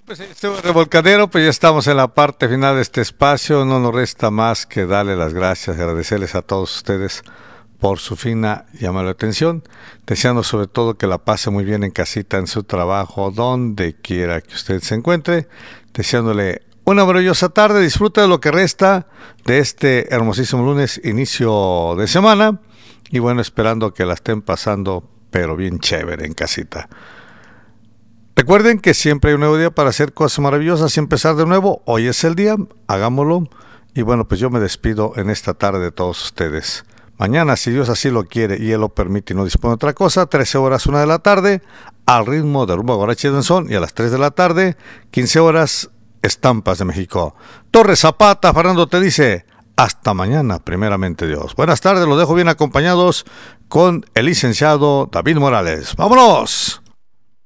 Pues este revolcadero, pues ya estamos en la parte final de este espacio. No nos resta más que darle las gracias, agradecerles a todos ustedes por su fina y amable atención, deseando sobre todo que la pase muy bien en casita, en su trabajo, donde quiera que usted se encuentre, deseándole una maravillosa tarde, disfrute de lo que resta de este hermosísimo lunes, inicio de semana, y bueno, esperando que la estén pasando, pero bien chévere en casita. Recuerden que siempre hay un nuevo día para hacer cosas maravillosas y empezar de nuevo. Hoy es el día, hagámoslo. Y bueno, pues yo me despido en esta tarde de todos ustedes. Mañana, si Dios así lo quiere y Él lo permite y no dispone de otra cosa, 13 horas, 1 de la tarde, al ritmo de Rumba Guarache de Danzón, y a las 3 de la tarde, 15 horas, Estampas de México. Torres Zapata, Fernando te dice, hasta mañana, primeramente Dios. Buenas tardes, los dejo bien acompañados con el licenciado David Morales. ¡Vámonos!